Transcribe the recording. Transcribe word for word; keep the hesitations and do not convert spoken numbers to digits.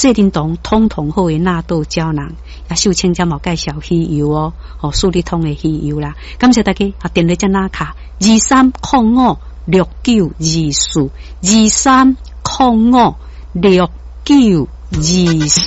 做叮当通通好的纳豆胶囊，也秀清加毛介绍鱼油哦，哦数理通的鱼油啦。感谢大家啊，电话加拿卡二三零五六九二四二三零五六九二四。